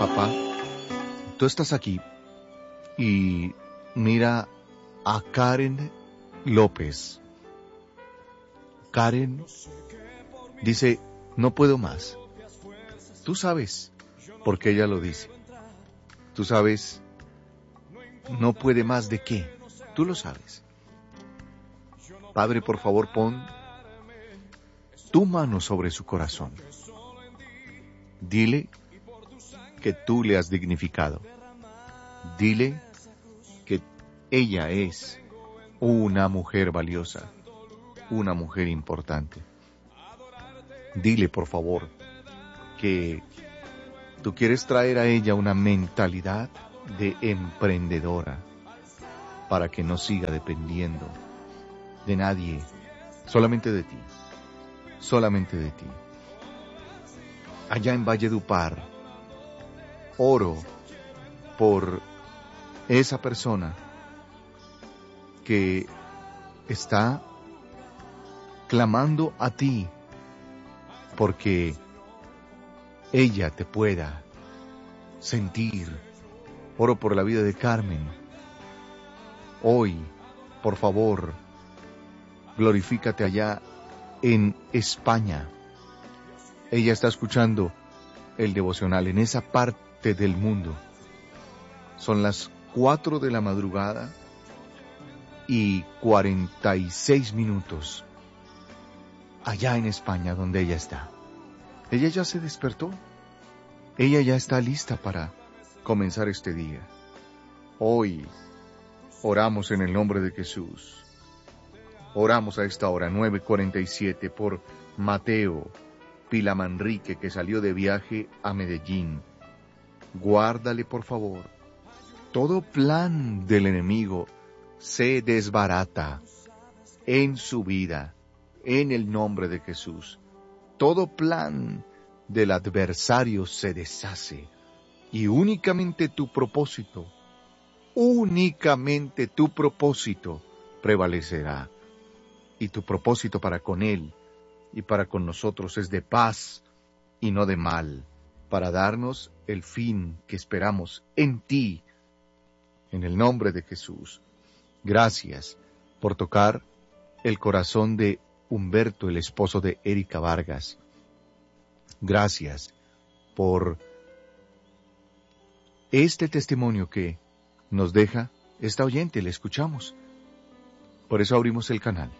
Papá, tú estás aquí y mira a Karen López. Karen dice, no puedo más. Tú sabes por qué ella lo dice. Tú sabes, no puede más de qué. Tú lo sabes. Padre, por favor, pon tu mano sobre su corazón. Dile que tú le has dignificado. Dile que ella es una mujer valiosa, una mujer importante. Dile, por favor, que tú quieres traer a ella una mentalidad de emprendedora para que no siga dependiendo de nadie, solamente de ti, solamente de ti. Allá en Valledupar, oro por esa persona que está clamando a ti porque ella te pueda sentir. Oro por la vida de Carmen. Hoy, por favor, glorifícate allá en España. Ella está escuchando el devocional en esa parte del mundo. Son las 4 de la madrugada y 46 minutos allá en España donde ella está. Ella ya se despertó. Ella ya está lista para comenzar este día. Hoy oramos en el nombre de Jesús. Oramos a esta hora, 9:47, por Mateo Pilamanrique, que salió de viaje a Medellín. Guárdale, por favor. Todo plan del enemigo se desbarata en su vida, en el nombre de Jesús. Todo plan del adversario se deshace y únicamente tu propósito prevalecerá. Y tu propósito para con él y para con nosotros es de paz y no de mal, para darnos el fin que esperamos en ti, en el nombre de Jesús. Gracias por tocar el corazón de Humberto, el esposo de Erika Vargas. Gracias por este testimonio que nos deja esta oyente, le escuchamos. Por eso abrimos el canal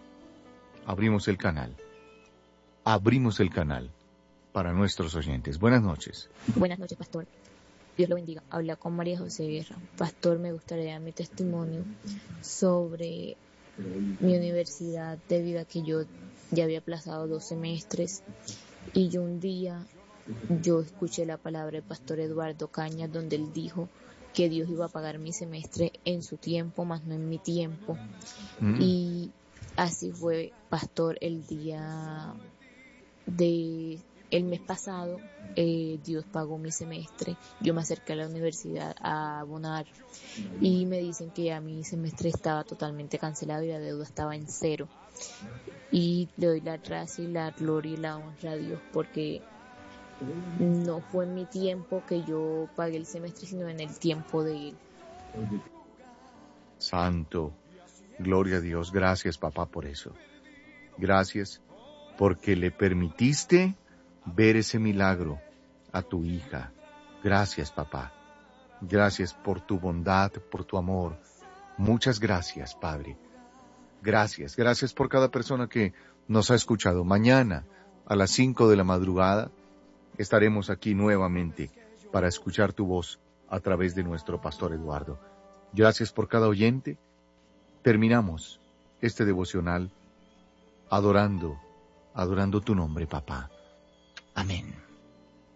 para nuestros oyentes. Buenas noches. Buenas noches, pastor. Dios lo bendiga. Habla con María José Guerra. Pastor, me gustaría dar mi testimonio sobre mi universidad, debido a que yo ya había aplazado 2 semestres y un día yo escuché la palabra del pastor Eduardo Cañas, donde él dijo que Dios iba a pagar mi semestre en su tiempo, más no en mi tiempo. Y así fue, pastor. El día el mes pasado, Dios pagó mi semestre. Yo me acerqué a la universidad a abonar y me dicen que ya mi semestre estaba totalmente cancelado y la deuda estaba en 0. Y le doy la gracia y la gloria y la honra a Dios, porque no fue en mi tiempo que yo pagué el semestre, sino en el tiempo de Él. Santo, gloria a Dios. Gracias, papá, por eso. Gracias porque le permitiste ver ese milagro a tu hija. Gracias, papá. Gracias por tu bondad, por tu amor. Muchas gracias, Padre. Gracias. Gracias por cada persona que nos ha escuchado. Mañana, a las 5 de la madrugada, estaremos aquí nuevamente para escuchar tu voz a través de nuestro pastor Eduardo. Gracias por cada oyente. Terminamos este devocional adorando tu nombre, papá. Amén.